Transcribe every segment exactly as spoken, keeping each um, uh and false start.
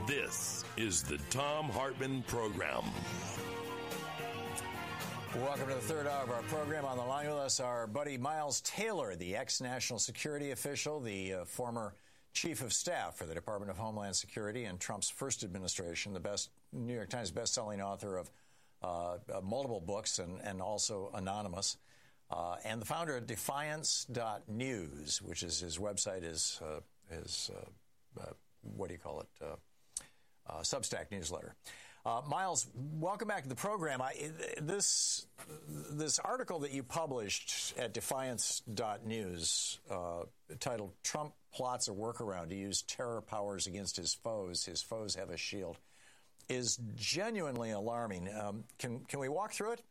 This is the Thom Hartmann Program. Welcome to the third hour of our program. On the line with us, our buddy Miles Taylor, the ex-national security official, the uh, former chief of staff for the Department of Homeland Security in Trump's first administration, the best New York Times best-selling author of uh, uh, multiple books and, and also anonymous, uh, and the founder of Defiance dot news, which is his website, is uh, his, uh, uh, what do you call it, uh, uh, Substack newsletter. Uh, Miles, welcome back to the program. I, this this article that you published at Defiance dot news, uh, titled "Trump Plots a Workaround to Use Terror Powers Against His Foes. His Foes Have a Shield," is genuinely alarming. Um, can can we walk through it?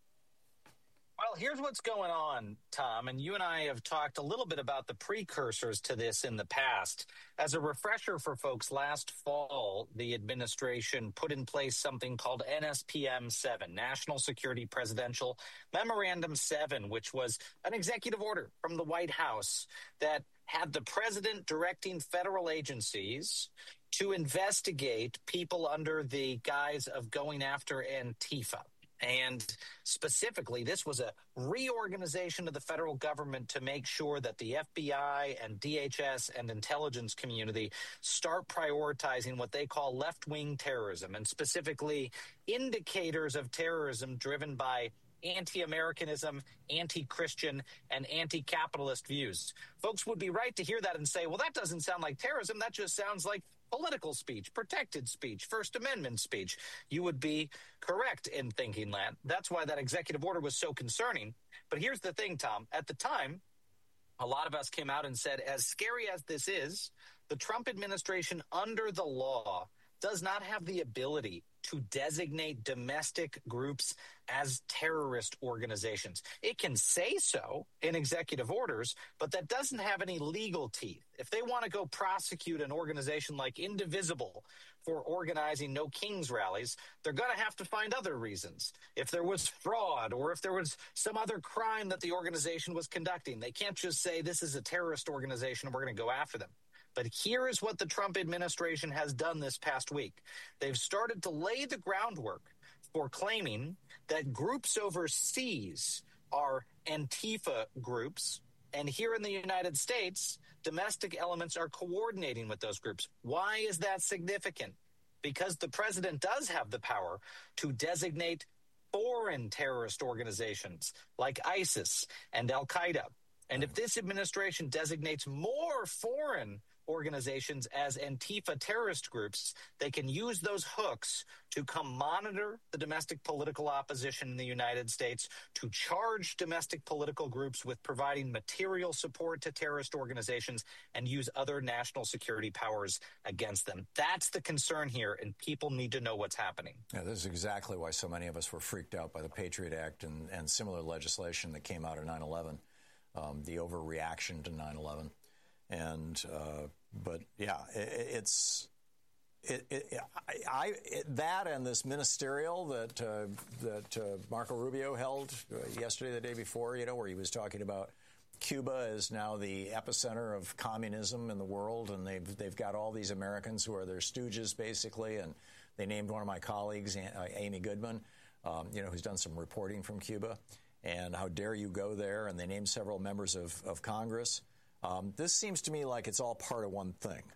Well, here's what's going on, Tom, and you and I have talked a little bit about the precursors to this in the past. As a refresher for folks, last fall, the administration put in place something called N S P M seven, National Security Presidential Memorandum seven, which was an executive order from the White House that had the president directing federal agencies to investigate people under the guise of going after Antifa. And specifically, this was a reorganization of the federal government to make sure that the F B I and D H S and intelligence community start prioritizing what they call left-wing terrorism, and specifically indicators of terrorism driven by anti-Americanism, anti-Christian, and anti-capitalist views. Folks would be right to hear that and say, well, that doesn't sound like terrorism. That just sounds like political speech, protected speech, First Amendment speech. You would be correct in thinking that. That's why that executive order was so concerning. But here's the thing, Tom. At the time, a lot of us came out and said, as scary as this is, the Trump administration under the law does not have the ability to designate domestic groups as terrorist organizations. It can say so in executive orders, but that doesn't have any legal teeth. If they want to go prosecute an organization like Indivisible for organizing No Kings rallies, they're going to have to find other reasons. If there was fraud or if there was some other crime that the organization was conducting, they can't just say this is a terrorist organization and we're going to go after them. But here is what the Trump administration has done this past week. They've started to lay the groundwork for claiming that groups overseas are Antifa groups, and here in the United States, domestic elements are coordinating with those groups. Why is that significant? Because the president does have the power to designate foreign terrorist organizations like ISIS and Al-Qaeda. And if this administration designates more foreign organizations as Antifa terrorist groups, they can use those hooks to come monitor the domestic political opposition in the United States, to charge domestic political groups with providing material support to terrorist organizations, and use other national security powers against them. That's the concern here, and people need to know what's happening. Yeah, this is exactly why so many of us were freaked out by the Patriot Act and, and similar legislation that came out of nine eleven. Um, the overreaction to nine eleven. And, uh, but yeah, it, it's, it, it, I, I it, that and this ministerial that, uh, that uh, Marco Rubio held uh, yesterday, the day before, you know, where he was talking about Cuba is now the epicenter of communism in the world, and they've, they've got all these Americans who are their stooges, basically, and they named one of my colleagues, uh, Amy Goodman, um, you know, who's done some reporting from Cuba. And how dare you go there? And they named several members of, of Congress. Um, this seems to me like it's all part of one thing.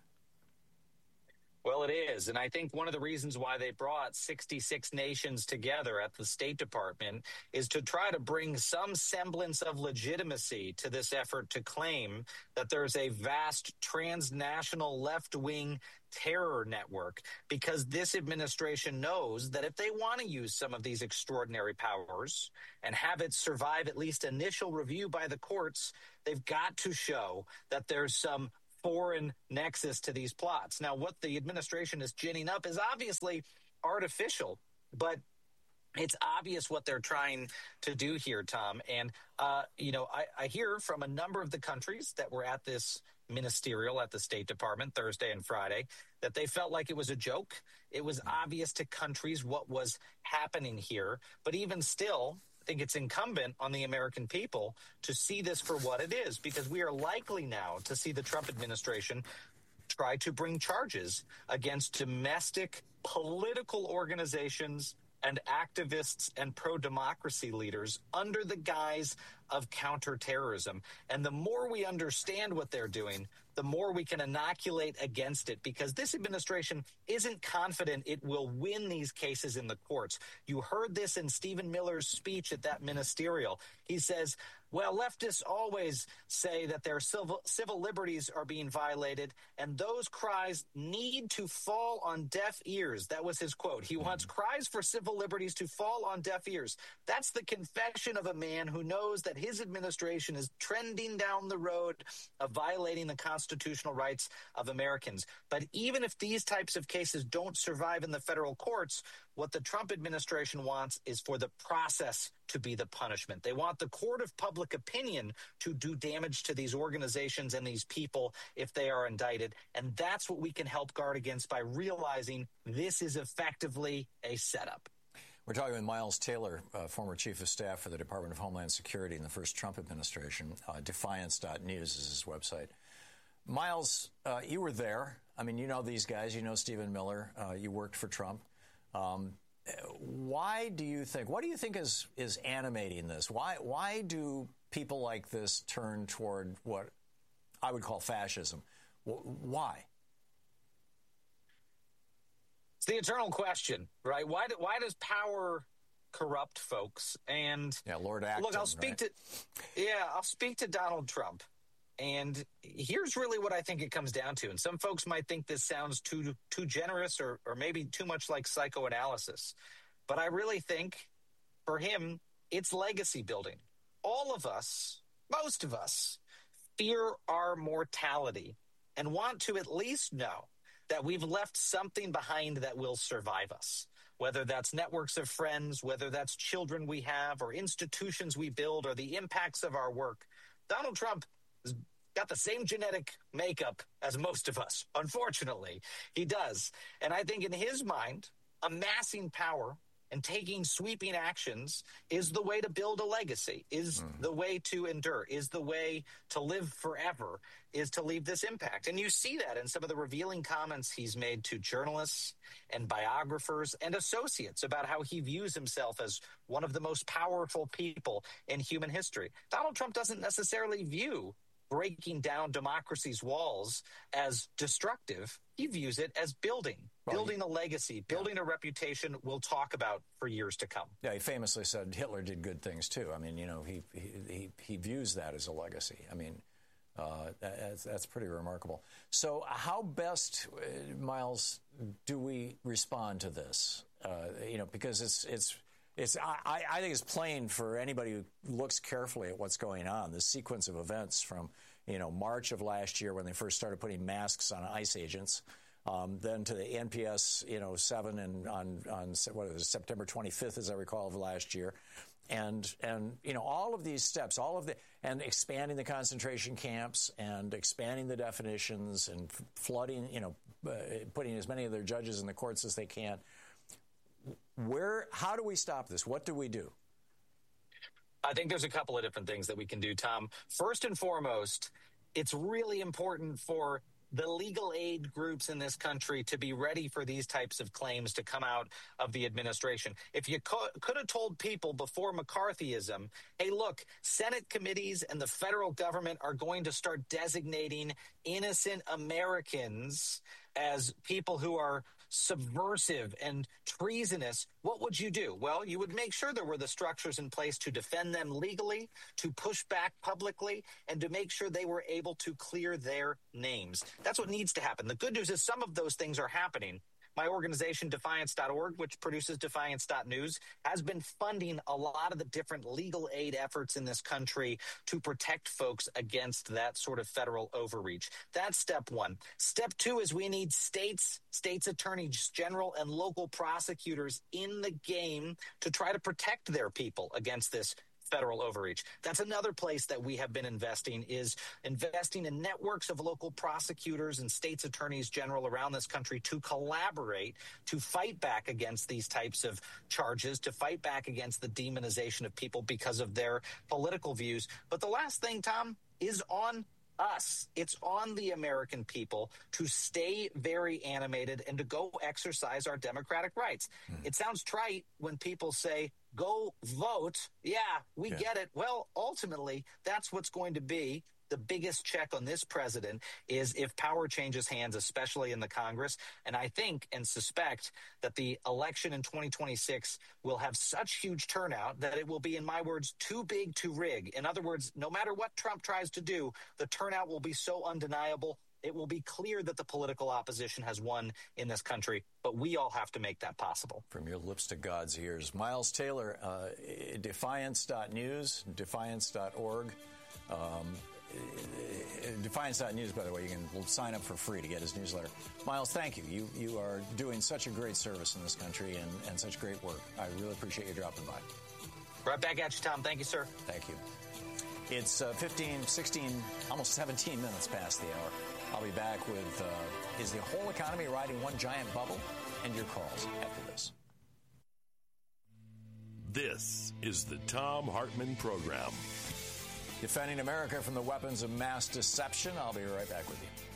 Well, it is. And I think one of the reasons why they brought sixty-six nations together at the State Department is to try to bring some semblance of legitimacy to this effort to claim that there's a vast transnational left-wing terror network, because this administration knows that if they want to use some of these extraordinary powers and have it survive at least initial review by the courts, they've got to show that there's some foreign nexus to these plots. Now, what the administration is ginning up is obviously artificial, but it's obvious what they're trying to do here, Tom. And, uh, you know, I, I hear from a number of the countries that were at this ministerial at the State Department Thursday and Friday that they felt like it was a joke. It was obvious to countries what was happening here. But even still, I think it's incumbent on the American people to see this for what it is, because we are likely now to see the Trump administration try to bring charges against domestic political organizations and activists and pro-democracy leaders under the guise of counterterrorism. And the more we understand what they're doing, the more we can inoculate against it, because this administration isn't confident it will win these cases in the courts. You heard this in Stephen Miller's speech at that ministerial. He says, well, leftists always say that their civil, civil liberties are being violated, and those cries need to fall on deaf ears. That was his quote. He wants cries for civil liberties to fall on deaf ears. That's the confession of a man who knows that his administration is trending down the road of violating the constitutional rights of Americans. But even if these types of cases don't survive in the federal courts, what the Trump administration wants is for the process to be the punishment. They want the court of public opinion to do damage to these organizations and these people if they are indicted. And that's what we can help guard against by realizing this is effectively a setup. We're talking with Miles Taylor, uh, former chief of staff for the Department of Homeland Security in the first Trump administration. Uh, defiance dot news is his website. Miles, uh, you were there. I mean, you know these guys. You know Stephen Miller. Uh, you worked for Trump. Um, why do you think, what do you think is, is animating this? Why, why do people like this turn toward what I would call fascism? Why? It's the eternal question, right? Why, do, why does power corrupt folks? And yeah, Lord Acton, look, I'll speak right? to, yeah, I'll speak to Donald Trump. And here's really what I think it comes down to. And some folks might think this sounds too too generous or, or maybe too much like psychoanalysis. But I really think for him, it's legacy building. All of us, most of us, fear our mortality and want to at least know that we've left something behind that will survive us. Whether that's networks of friends, whether that's children we have or institutions we build or the impacts of our work. Donald Trump got the same genetic makeup as most of us. Unfortunately, he does. And I think in his mind, amassing power and taking sweeping actions is the way to build a legacy, is mm. the way to endure, is the way to live forever, is to leave this impact. And you see that in some of the revealing comments he's made to journalists and biographers and associates about how he views himself as one of the most powerful people in human history. Donald Trump doesn't necessarily view breaking down democracy's walls as destructive. He views it as building, well, building he, a legacy, building yeah. a reputation we'll talk about for years to come. Yeah, he famously said Hitler did good things too. I mean, you know, he he he, he views that as a legacy. I mean, uh, that's, that's pretty remarkable. So how best, uh, Miles, do we respond to this? Uh, you know, because it's it's It's, I, I think it's plain for anybody who looks carefully at what's going on, the sequence of events from, you know, March of last year when they first started putting masks on ICE agents, um, then to the N P S, you know, seven and on, on what was it, September twenty-fifth, as I recall, of last year. And, and, you know, all of these steps, all of the, and expanding the concentration camps and expanding the definitions and flooding, you know, uh, putting as many of their judges in the courts as they can. Where, how do we stop this? What do we do? I think there's a couple of different things that we can do, Tom. First and foremost, it's really important for the legal aid groups in this country to be ready for these types of claims to come out of the administration. If you co- could have told people before McCarthyism, hey, look, Senate committees and the federal government are going to start designating innocent Americans as people who are subversive and treasonous, what would you do? Well, you would make sure there were the structures in place to defend them legally, to push back publicly, and to make sure they were able to clear their names. That's what needs to happen. The good news is some of those things are happening. My organization, Defiance dot org, which produces Defiance dot news, has been funding a lot of the different legal aid efforts in this country to protect folks against that sort of federal overreach. That's step one. Step two is we need states, states attorneys general, and local prosecutors in the game to try to protect their people against this federal overreach. That's another place that we have been investing, is investing in networks of local prosecutors and states attorneys general around this country to collaborate, to fight back against these types of charges, to fight back against the demonization of people because of their political views. But the last thing, Tom, is on us. It's on the American people to stay very animated and to go exercise our democratic rights. Mm. It sounds trite when people say, go vote. Yeah, we yeah. get it. Well, ultimately, that's what's going to be the biggest check on this president is if power changes hands, especially in the Congress. And I think and suspect that the election in twenty twenty-six will have such huge turnout that it will be, in my words, too big to rig. In other words, no matter what Trump tries to do, the turnout will be so undeniable. It will be clear that the political opposition has won in this country, but we all have to make that possible. From your lips to God's ears. Miles Taylor, uh, defiance dot news, defiance dot org. Um, Defiance dot news, by the way, you can sign up for free to get his newsletter. Miles, thank you. You you are doing such a great service in this country and, and such great work. I really appreciate you dropping by. Right back at you, Tom. Thank you, sir. Thank you. It's uh, fifteen, sixteen, almost seventeen minutes past the hour. I'll be back with, uh, is the whole economy riding one giant bubble? And your calls after this. This is the Thom Hartmann Program. Defending America from the weapons of mass deception. I'll be right back with you.